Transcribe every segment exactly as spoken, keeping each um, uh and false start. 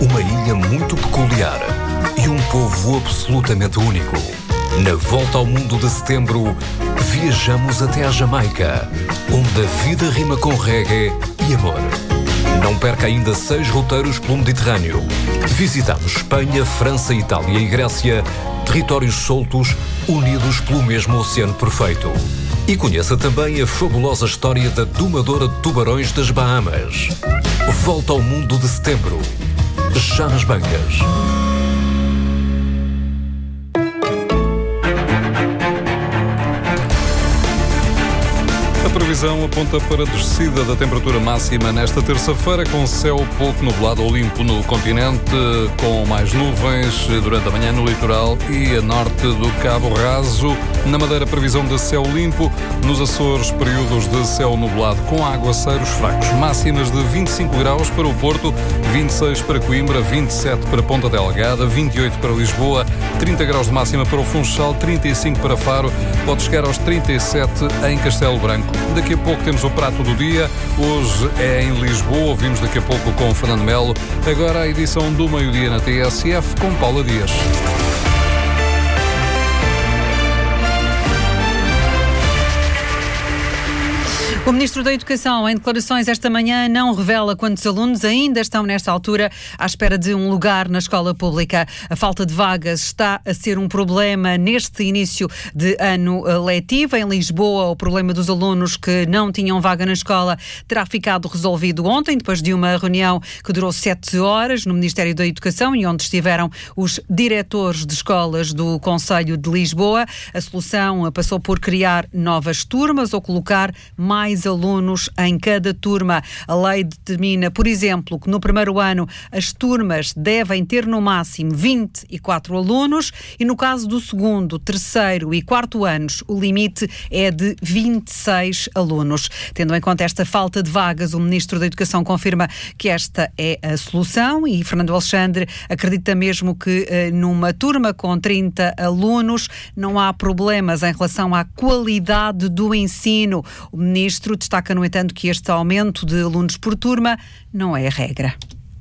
uma ilha muito peculiar e um povo absolutamente único. Na Volta ao Mundo de Setembro, viajamos até à Jamaica, onde a vida rima com reggae e amor. Não perca ainda seis roteiros pelo Mediterrâneo. Visitamos Espanha, França, Itália e Grécia, territórios soltos, unidos pelo mesmo oceano perfeito. E conheça também a fabulosa história da domadora de tubarões das Bahamas. Volta ao Mundo de Setembro, já nas bancas. A previsão aponta para a descida da temperatura máxima nesta terça-feira, com céu pouco nublado ou limpo no continente, com mais nuvens durante a manhã no litoral e a norte do Cabo Raso. Na Madeira, previsão de céu limpo. Nos Açores, períodos de céu nublado com aguaceiros fracos. Máximas de vinte e cinco graus para o Porto, vinte e seis para Coimbra, vinte e sete para Ponta Delgada, vinte e oito para Lisboa, trinta graus de máxima para o Funchal, trinta e cinco para Faro, pode chegar aos trinta e sete em Castelo Branco. Daqui a pouco temos o prato do dia. Hoje é em Lisboa. Ouvimos daqui a pouco com o Fernando Melo. Agora a edição do meio-dia na T S F com Paula Dias. O Ministro da Educação, em declarações esta manhã, não revela quantos alunos ainda estão nesta altura à espera de um lugar na escola pública. A falta de vagas está a ser um problema neste início de ano letivo. Em Lisboa, o problema dos alunos que não tinham vaga na escola terá ficado resolvido ontem, depois de uma reunião que durou sete horas no Ministério da Educação e onde estiveram os diretores de escolas do Concelho de Lisboa. A solução passou por criar novas turmas ou colocar mais alunos em cada turma. A lei determina, por exemplo, que no primeiro ano as turmas devem ter no máximo vinte e quatro alunos e no caso do segundo, terceiro e quarto anos o limite é de vinte e seis alunos. Tendo em conta esta falta de vagas, o Ministro da Educação confirma que esta é a solução e Fernando Alexandre acredita mesmo que eh, numa turma com trinta alunos não há problemas em relação à qualidade do ensino. O Ministro destaca, no entanto, que este aumento de alunos por turma não é a regra.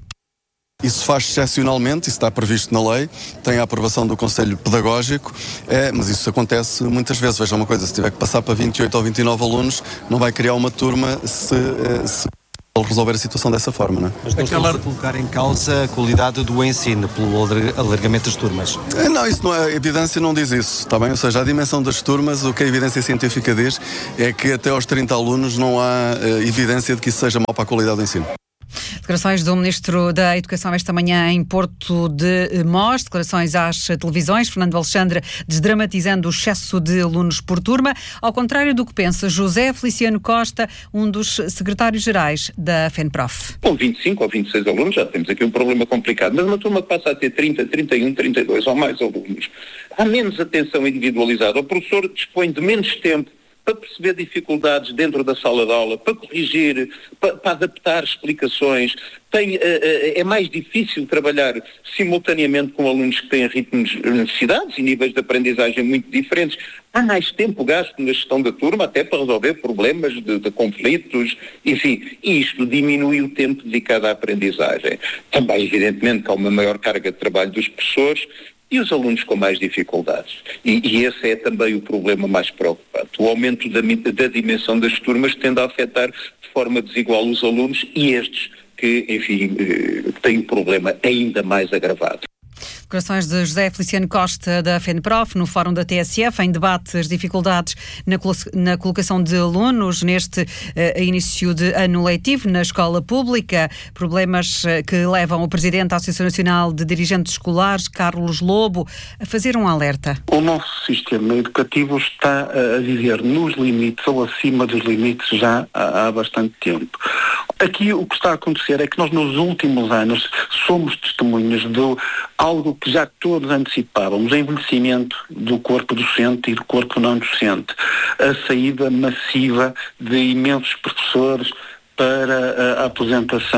Isso faz excepcionalmente, isso está previsto na lei, tem a aprovação do Conselho Pedagógico, é, mas isso acontece muitas vezes. Veja uma coisa, se tiver que passar para vinte e oito ou vinte e nove alunos, não vai criar uma turma se... se... resolver a situação dessa forma, não é? Mas não estamos a colocar em causa a qualidade do ensino pelo alargamento das turmas? Não, isso não é, a evidência não diz isso, está bem? Ou seja, a dimensão das turmas, o que a evidência científica diz é que até aos trinta alunos não há uh, evidência de que isso seja mau para a qualidade do ensino. Declarações do Ministro da Educação esta manhã em Porto de Mós, declarações às televisões, Fernando Alexandre desdramatizando o excesso de alunos por turma, ao contrário do que pensa José Feliciano Costa, um dos secretários-gerais da FENPROF. Com vinte e cinco ou vinte e seis alunos já temos aqui um problema complicado, mas uma turma que passa a ter trinta, trinta e um, trinta e dois ou mais alunos, há menos atenção individualizada, o professor dispõe de menos tempo para perceber dificuldades dentro da sala de aula, para corrigir, para, para adaptar explicações. Tem, uh, uh, é mais difícil trabalhar simultaneamente com alunos que têm ritmos, necessidades e níveis de aprendizagem muito diferentes. Há mais tempo gasto na gestão da turma, até para resolver problemas de, de conflitos, enfim, e isto diminui o tempo dedicado à aprendizagem. Também, evidentemente, que há uma maior carga de trabalho dos professores e os alunos com mais dificuldades. E, e esse é também o problema mais preocupante. O aumento da, da dimensão das turmas tende a afetar de forma desigual os alunos e estes que, enfim, eh, têm um problema ainda mais agravado. Declarações de José Feliciano Costa da FENPROF no Fórum da T S F, em debate as dificuldades na, colo- na colocação de alunos neste uh, início de ano letivo na escola pública, problemas uh, que levam o Presidente da Associação Nacional de Dirigentes Escolares, Carlos Lobo, a fazer um alerta. O nosso sistema educativo está a viver nos limites ou acima dos limites já há, há bastante tempo. Aqui o que está a acontecer é que nós nos últimos anos somos testemunhas de algo que já todos antecipávamos, o envelhecimento do corpo docente e do corpo não docente, a saída massiva de imensos professores para a aposentação.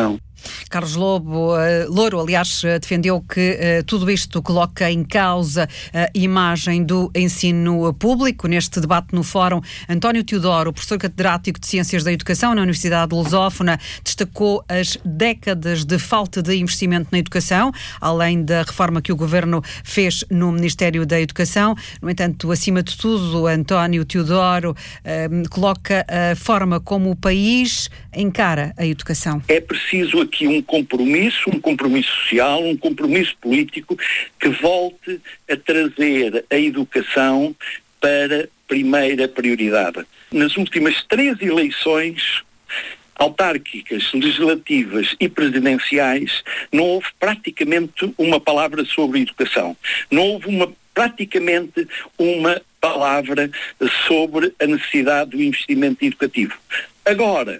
Carlos Lobo, uh, Louro, aliás, defendeu que uh, tudo isto coloca em causa a imagem do ensino público. Neste debate no Fórum, António Teodoro, professor catedrático de Ciências da Educação na Universidade Lusófona, destacou as décadas de falta de investimento na educação, além da reforma que o Governo fez no Ministério da Educação. No entanto, acima de tudo, António Teodoro uh, coloca a forma como o país encara a educação. É preciso aqui um compromisso, um compromisso social, um compromisso político que volte a trazer a educação para primeira prioridade. Nas últimas três eleições autárquicas, legislativas e presidenciais, não houve praticamente uma palavra sobre educação. Não houve uma, praticamente uma palavra sobre a necessidade do investimento educativo. Agora,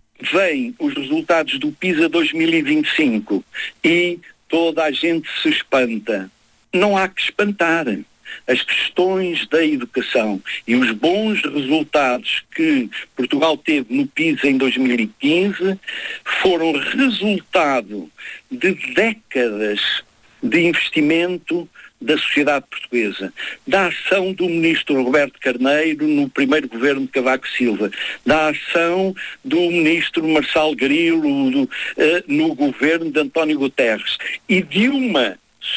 vêm os resultados do PISA dois mil e vinte e cinco e toda a gente se espanta. Não há que espantar. As questões da educação e os bons resultados que Portugal teve no PISA em dois mil e quinze foram resultado de décadas de investimento da sociedade portuguesa, da ação do ministro Roberto Carneiro no primeiro governo de Cavaco Silva, da ação do ministro Marçal Grilo do, uh, no governo de António Guterres e de uma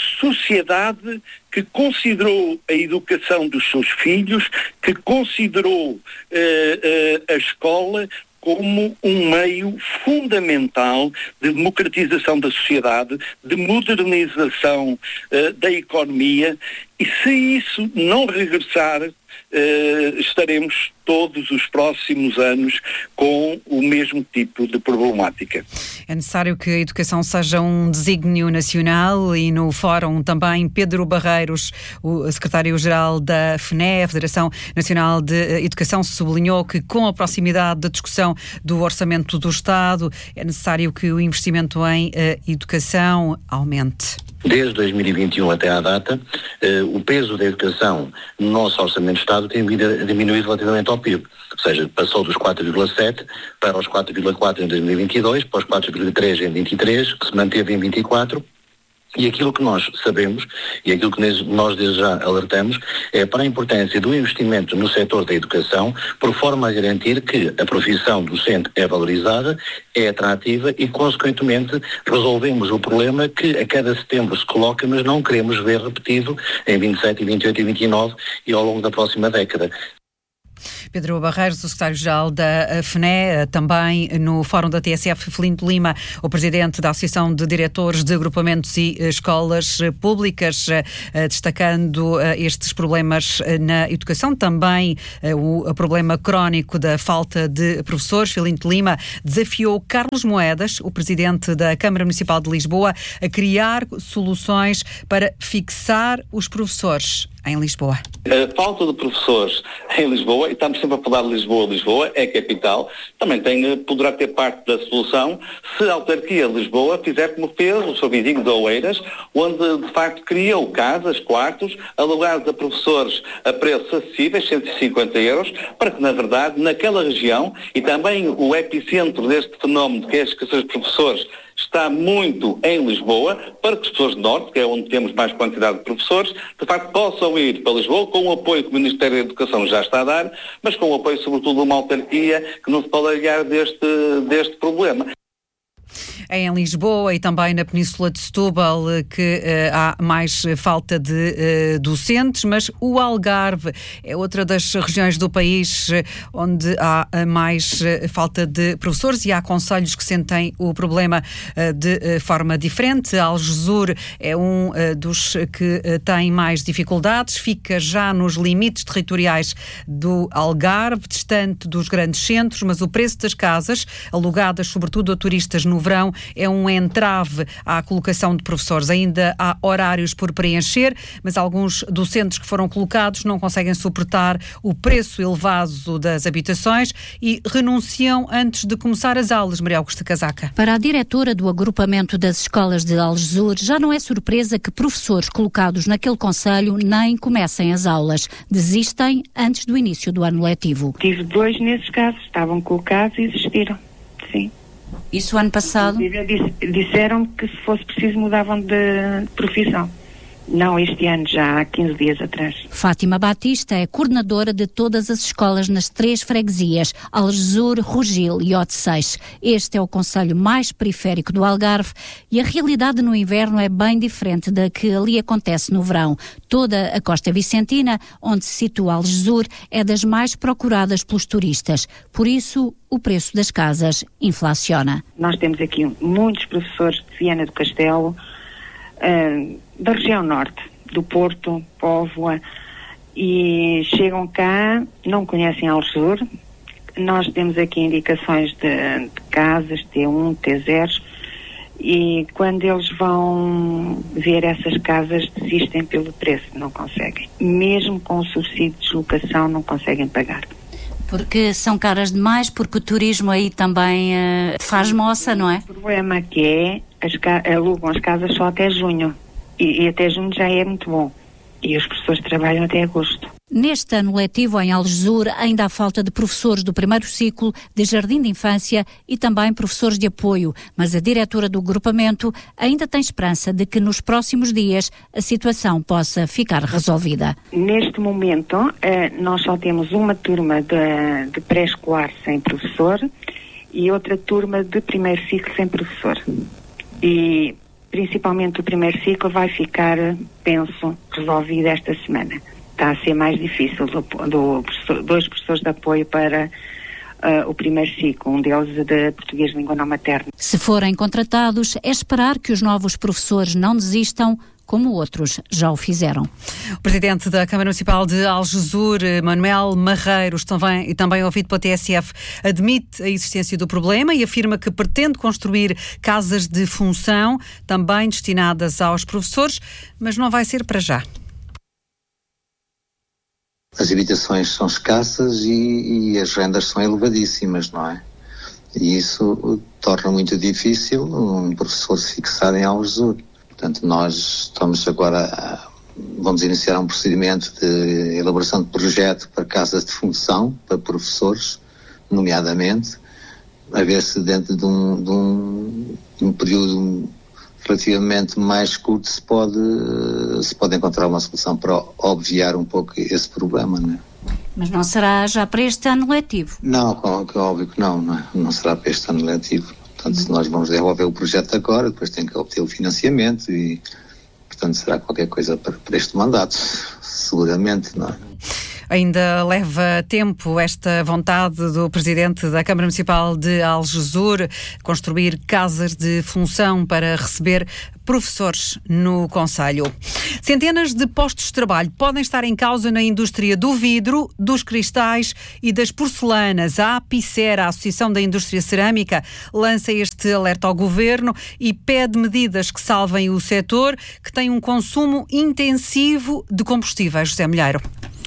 sociedade que considerou a educação dos seus filhos, que considerou uh, uh, a escola como um meio fundamental de democratização da sociedade, de modernização uh, da economia, e se isso não regressar, uh, estaremos todos os próximos anos com o mesmo tipo de problemática. É necessário que a educação seja um desígnio nacional e no Fórum também Pedro Barreiros, o secretário-geral da F N E, a Federação Nacional de Educação, sublinhou que com a proximidade da discussão do Orçamento do Estado é necessário que o investimento em uh, educação aumente. Desde dois mil e vinte e um até à data, eh, o peso da educação no nosso Orçamento do Estado tem vindo a diminuir relativamente ao P I B. Ou seja, passou dos quatro vírgula sete para os quatro vírgula quatro em dois mil e vinte e dois, para os quatro vírgula três em vinte e três, que se manteve em vinte e quatro. E aquilo que nós sabemos, e aquilo que nós desde já alertamos, é para a importância do investimento no setor da educação, por forma a garantir que a profissão docente é valorizada, é atrativa e, consequentemente, resolvemos o problema que a cada setembro se coloca, mas não queremos ver repetido em vinte e sete, vinte e oito e vinte e nove e ao longo da próxima década. Pedro Barreiros, o secretário-geral da F N E, também no Fórum da T S F, Felinto Lima, o presidente da Associação de Diretores de Agrupamentos e Escolas Públicas, destacando estes problemas na educação, também o problema crónico da falta de professores. Felinto Lima desafiou Carlos Moedas, o presidente da Câmara Municipal de Lisboa, a criar soluções para fixar os professores em Lisboa. A falta de professores em Lisboa, e estamos sempre a falar de Lisboa, Lisboa é capital, também tem, poderá ter parte da solução se a autarquia de Lisboa fizer como fez o seu vizinho de Oeiras, onde de facto criou casas, quartos, alugados a professores a preços acessíveis, cento e cinquenta euros, para que na verdade naquela região, e também o epicentro deste fenómeno que é a escassez de professores, está muito em Lisboa, para que as pessoas do Norte, que é onde temos mais quantidade de professores, de facto possam ir para Lisboa com o apoio que o Ministério da Educação já está a dar, mas com o apoio sobretudo de uma autarquia que não se pode aliar deste, deste problema. É em Lisboa e também na Península de Setúbal que uh, há mais falta de uh, docentes, mas o Algarve é outra das regiões do país onde há mais uh, falta de professores e há concelhos que sentem o problema uh, de uh, forma diferente. Algesur é um uh, dos que uh, tem mais dificuldades, fica já nos limites territoriais do Algarve, distante dos grandes centros, mas o preço das casas, alugadas sobretudo a turistas no verão, é um entrave à colocação de professores. Ainda há horários por preencher, mas alguns docentes que foram colocados não conseguem suportar o preço elevado das habitações e renunciam antes de começar as aulas. Maria Augusta Casaca. Para a diretora do agrupamento das escolas de Algesur, já não é surpresa que professores colocados naquele concelho nem comecem as aulas. Desistem antes do início do ano letivo. Tive dois nesses casos, estavam colocados e desistiram. Sim. Isso ano passado? Disseram que se fosse preciso mudavam de profissão. Não, este ano, já há quinze dias atrás. Fátima Batista é coordenadora de todas as escolas nas três freguesias, Algesur, Rogil e Odeceixe. Este é o concelho mais periférico do Algarve e a realidade no inverno é bem diferente da que ali acontece no verão. Toda a costa vicentina, onde se situa Algesur, é das mais procuradas pelos turistas. Por isso, o preço das casas inflaciona. Nós temos aqui muitos professores de Viana do Castelo, Uh, da região norte, do Porto, Póvoa, e chegam cá, não conhecem Algesur. Nós temos aqui indicações de, de casas T um, T zero, e quando eles vão ver essas casas desistem pelo preço, não conseguem. Mesmo com o subsídio de deslocação não conseguem pagar. Porque são caras demais, porque o turismo aí também uh, faz moça, não é? O problema que é, as ca- alugam as casas só até junho, e, e até junho já é muito bom, e os professores trabalham até agosto. Neste ano letivo em Algesur ainda há falta de professores do primeiro ciclo, de jardim de infância e também professores de apoio, mas a diretora do agrupamento ainda tem esperança de que nos próximos dias a situação possa ficar resolvida. Neste momento eh, nós só temos uma turma de, de pré-escolar sem professor e outra turma de primeiro ciclo sem professor. E principalmente o primeiro ciclo vai ficar, penso, resolvido esta semana. Está a ser mais difícil do, do professor, dois professores de apoio para uh, o primeiro ciclo, um deles de português de língua não materna. Se forem contratados, é esperar que os novos professores não desistam, como outros já o fizeram. O presidente da Câmara Municipal de Algesur, Manuel Marreiros, também, e também ouvido pela T S F, admite a existência do problema e afirma que pretende construir casas de função, também destinadas aos professores, mas não vai ser para já. As habitações são escassas e, e as rendas são elevadíssimas, não é? E isso torna muito difícil um professor se fixar em Algesur. Portanto, nós estamos agora, vamos iniciar um procedimento de elaboração de projeto para casas de função, para professores, nomeadamente, a ver se dentro de um, de um, de um período relativamente mais curto se pode, se pode encontrar uma solução para obviar um pouco esse problema, não é? Mas não será já para este ano letivo? Não, é óbvio que não, não, é? Não será para este ano letivo. Portanto, se nós vamos desenvolver o projeto agora, depois tem que obter o financiamento e, portanto, será qualquer coisa para, para este mandato, seguramente, não é? Ainda leva tempo esta vontade do presidente da Câmara Municipal de Algesur construir casas de função para receber professores no concelho. Centenas de postos de trabalho podem estar em causa na indústria do vidro, dos cristais e das porcelanas. A APICER, a Associação da Indústria Cerâmica, lança este alerta ao governo e pede medidas que salvem o setor, que tem um consumo intensivo de combustíveis. José Milheiro.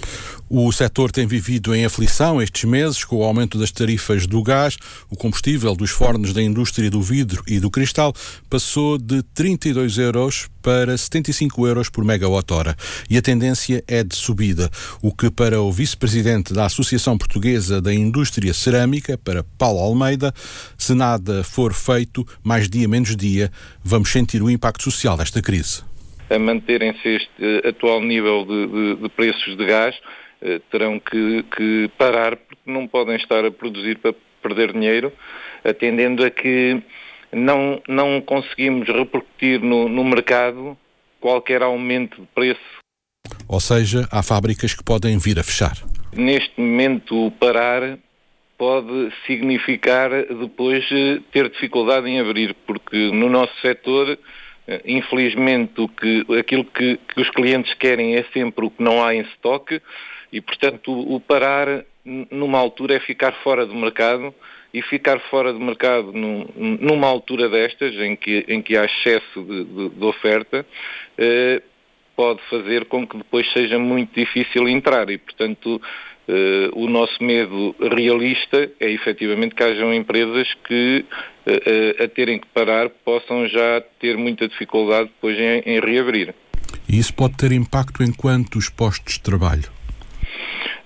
O setor tem vivido em aflição estes meses com o aumento das tarifas do gás. O combustível dos fornos da indústria do vidro e do cristal passou de trinta e dois euros para setenta e cinco euros por megawatt-hora e a tendência é de subida, o que para o vice-presidente da Associação Portuguesa da Indústria Cerâmica, para Paulo Almeida, se nada for feito, mais dia menos dia, vamos sentir o impacto social desta crise. A manterem-se este atual nível de, de, de preços de gás, terão que, que parar porque não podem estar a produzir para perder dinheiro, atendendo a que não, não conseguimos repercutir no, no mercado qualquer aumento de preço. Ou seja, há fábricas que podem vir a fechar. Neste momento, parar pode significar depois ter dificuldade em abrir, porque no nosso setor, infelizmente, o que, aquilo que, que os clientes querem é sempre o que não há em estoque. E, portanto, o, o parar numa altura é ficar fora do mercado, e ficar fora do mercado num, numa altura destas, em que, em que há excesso de, de, de oferta, eh, pode fazer com que depois seja muito difícil entrar. E, portanto, eh, o nosso medo realista é, efetivamente, que hajam empresas que, eh, a terem que parar, possam já ter muita dificuldade depois em, em reabrir. E isso pode ter impacto em quantos postos de trabalho?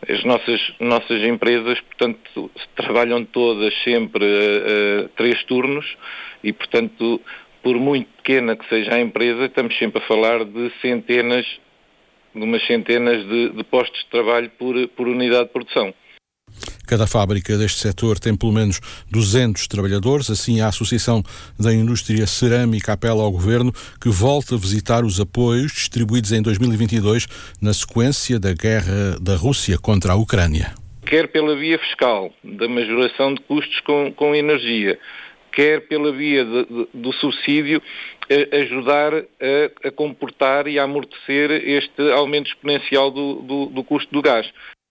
As nossas, nossas empresas, portanto, trabalham todas sempre a, a três turnos e, portanto, por muito pequena que seja a empresa, estamos sempre a falar de centenas, de umas centenas de, de postos de trabalho por, por unidade de produção. Cada fábrica deste setor tem pelo menos duzentos trabalhadores. Assim, a Associação da Indústria Cerâmica apela ao Governo que volte a visitar os apoios distribuídos em dois mil e vinte e dois na sequência da guerra da Rússia contra a Ucrânia. Quer pela via fiscal, da majoração de custos com, com energia, quer pela via de, de, do subsídio, a, ajudar a, a comportar e a amortecer este aumento exponencial do, do, do custo do gás.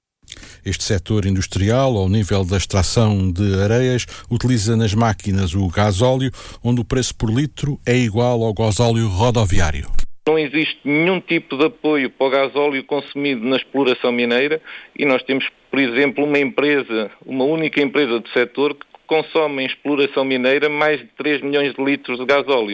Este setor industrial, ao nível da extração de areias, utiliza nas máquinas o gasóleo, onde o preço por litro é igual ao gasóleo rodoviário. Não existe nenhum tipo de apoio para o gasóleo consumido na exploração mineira e nós temos, por exemplo, uma empresa, uma única empresa do setor que consome em exploração mineira mais de três milhões de litros de gasóleo.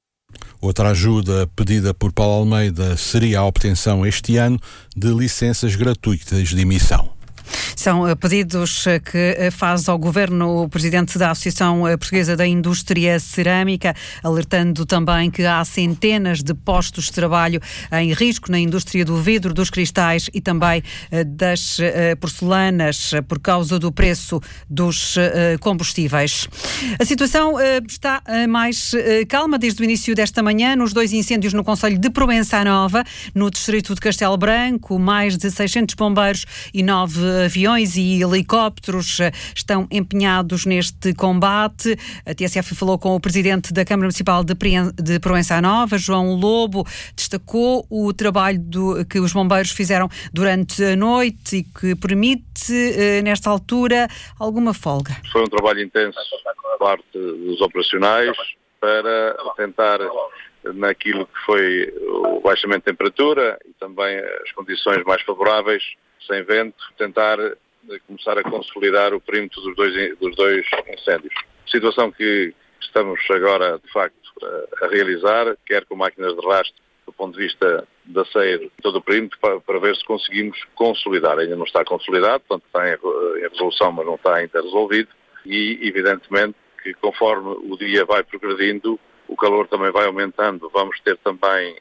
Outra ajuda pedida por Paulo Almeida seria a obtenção este ano de licenças gratuitas de emissão. São pedidos que faz ao Governo o Presidente da Associação Portuguesa da Indústria Cerâmica, alertando também que há centenas de postos de trabalho em risco na indústria do vidro, dos cristais e também das porcelanas por causa do preço dos combustíveis. A situação está mais calma desde o início desta manhã nos dois incêndios no concelho de Proença Nova, no distrito de Castelo Branco. Mais de seiscentos bombeiros e nove aviões e helicópteros estão empenhados neste combate. A T S F falou com o Presidente da Câmara Municipal de Proença Nova, João Lobo, destacou o trabalho do, que os bombeiros fizeram durante a noite e que permite, nesta altura, alguma folga. Foi um trabalho intenso por parte dos operacionais para tentar, naquilo que foi o baixamento de temperatura e também as condições mais favoráveis, sem vento, tentar começar a consolidar o perímetro dos dois, dos dois incêndios. Situação que estamos agora, de facto, a, a realizar, quer com máquinas de rastro, do ponto de vista da ceia, todo o perímetro, para, para ver se conseguimos consolidar. Ainda não está consolidado, portanto está em, em resolução, mas não está ainda resolvido. E, evidentemente, que conforme o dia vai progredindo, o calor também vai aumentando. Vamos ter também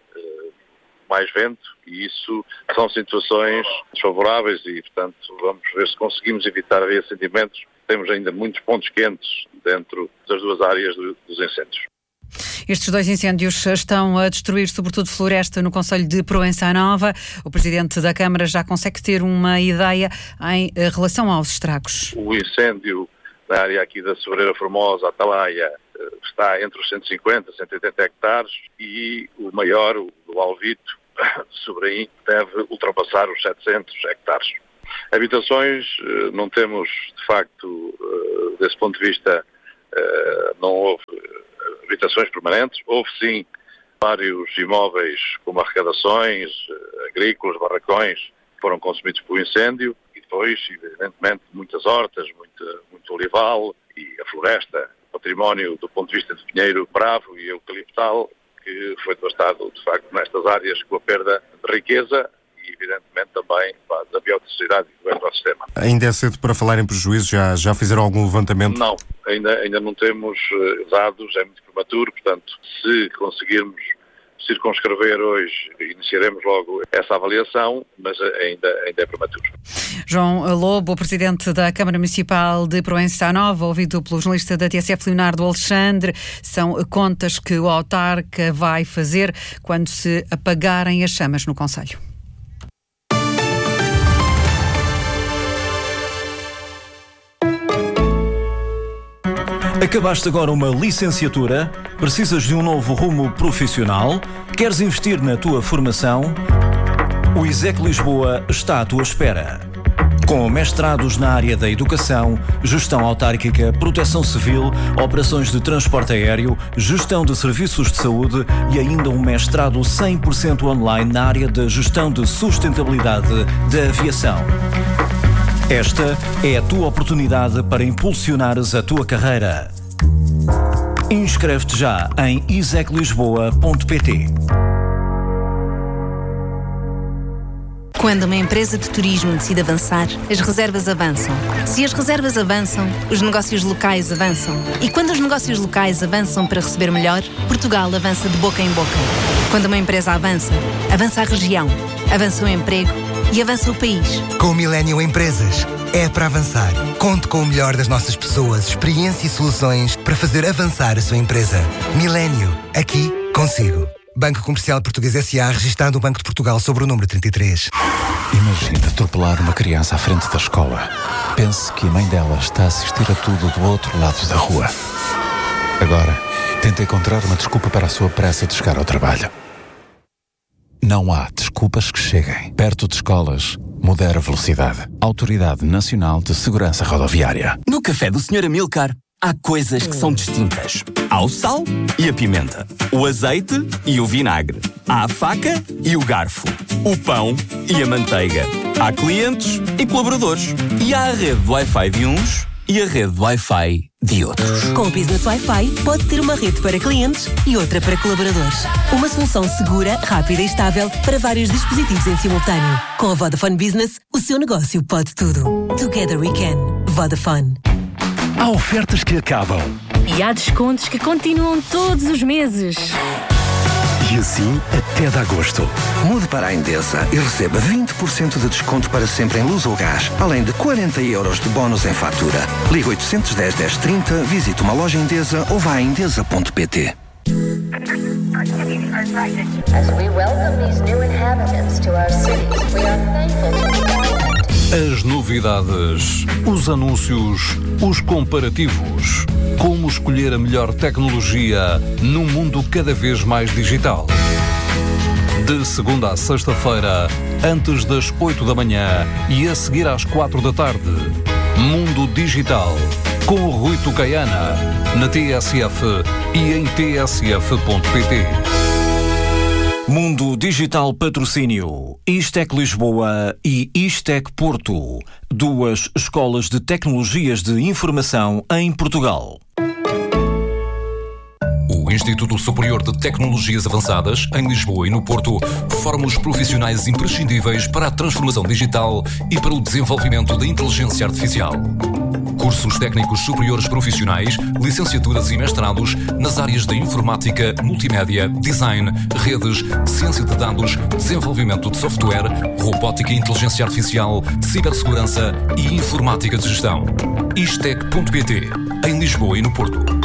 mais vento e isso são situações desfavoráveis e, portanto, vamos ver se conseguimos evitar reacendimentos. Temos ainda muitos pontos quentes dentro das duas áreas do, dos incêndios. Estes dois incêndios estão a destruir sobretudo floresta no concelho de Proença Nova. O Presidente da Câmara já consegue ter uma ideia em relação aos estragos. O incêndio na área aqui da Sobreira Formosa, Atalaia, está entre os cento e cinquenta, cento e oitenta hectares e o maior, o do Alvito, sobre aí, deve ultrapassar os setecentos hectares. Habitações, não temos, de facto, desse ponto de vista, não houve habitações permanentes. Houve, sim, vários imóveis como arrecadações, agrícolas, barracões, que foram consumidos pelo incêndio e depois, evidentemente, muitas hortas, muito, muito olival e a floresta, património do ponto de vista de pinheiro bravo e eucaliptal, que foi devastado, de facto, nestas áreas com a perda de riqueza e, evidentemente, também pá, da biodiversidade do ecossistema. Ainda é cedo para falar em prejuízo? Já, já fizeram algum levantamento? Não, ainda, ainda não temos dados, é muito prematuro, portanto, se conseguirmos circunscrever hoje, iniciaremos logo essa avaliação, mas ainda, ainda é prematuro. João Lobo, Presidente da Câmara Municipal de Proença Nova, ouvido pelo jornalista da T S F, Leonardo Alexandre. São contas que o autarca vai fazer quando se apagarem as chamas no concelho. Acabaste agora uma licenciatura? Precisas de um novo rumo profissional? Queres investir na tua formação? O ISEC Lisboa está à tua espera. Com mestrados na área da educação, gestão autárquica, proteção civil, operações de transporte aéreo, gestão de serviços de saúde e ainda um mestrado cem por cento online na área da gestão de sustentabilidade da aviação. Esta é a tua oportunidade para impulsionares a tua carreira. Inscreve-te já em isec lisboa ponto pt. Quando uma empresa de turismo decide avançar, as reservas avançam. Se as reservas avançam, os negócios locais avançam. E quando os negócios locais avançam para receber melhor, Portugal avança de boca em boca. Quando uma empresa avança, avança a região, avança o emprego e avança o país. Com o Millennium Empresas, é para avançar. Conte com o melhor das nossas pessoas, experiência e soluções para fazer avançar a sua empresa. Millennium, aqui consigo. Banco Comercial Português S A, registado no Banco de Portugal sobre o número trinta e três. Imagine atropelar uma criança à frente da escola. Pense que a mãe dela está a assistir a tudo do outro lado da rua. Agora, tente encontrar uma desculpa para a sua pressa de chegar ao trabalho. Não há desculpas que cheguem. Perto de escolas, modera a velocidade. Autoridade Nacional de Segurança Rodoviária. No café do senhor Amilcar, há coisas que são distintas. Há o sal e a pimenta, o azeite e o vinagre, há a faca e o garfo, o pão e a manteiga. Há clientes e colaboradores. E há a rede de Wi-Fi de uns e a rede de Wi-Fi de outros. Com o Business Wi-Fi, pode ter uma rede para clientes e outra para colaboradores. Uma solução segura, rápida e estável para vários dispositivos em simultâneo. Com a Vodafone Business, o seu negócio pode tudo. Together we can. Vodafone. Há ofertas que acabam. E há descontos que continuam todos os meses. E assim até de agosto. Mude para a Endesa e receba vinte por cento de desconto para sempre em luz ou gás, além de quarenta euros de bónus em fatura. Ligue oitocentos e dez, dez trinta, visite uma loja Endesa ou vá a endesa ponto pt. As we welcome these new inhabitants to our cities, we are thankful to As novidades, os anúncios, os comparativos. Como escolher a melhor tecnologia num mundo cada vez mais digital. De segunda a sexta-feira, antes das oito da manhã e a seguir às quatro da tarde. Mundo Digital, com o Rui Tucaiana, na T S F e em t s f ponto p t. Mundo Digital Patrocínio, Istec Lisboa e Istec Porto, duas escolas de tecnologias de informação em Portugal. O Instituto Superior de Tecnologias Avançadas, em Lisboa e no Porto, forma os profissionais imprescindíveis para a transformação digital e para o desenvolvimento da inteligência artificial. Cursos técnicos superiores profissionais, licenciaturas e mestrados nas áreas da informática, multimédia, design, redes, ciência de dados, desenvolvimento de software, robótica e inteligência artificial, cibersegurança e informática de gestão. istec ponto pt, em Lisboa e no Porto.